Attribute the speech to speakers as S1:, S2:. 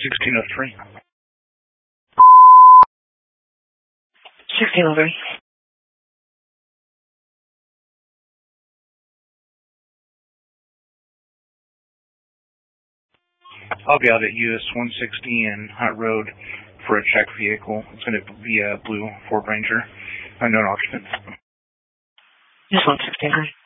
S1: 1603.
S2: 1603.
S1: I'll be out at US 160 and Hunt Road for a check vehicle. It's going to be a blue Ford Ranger, unknown occupant.
S2: US 160.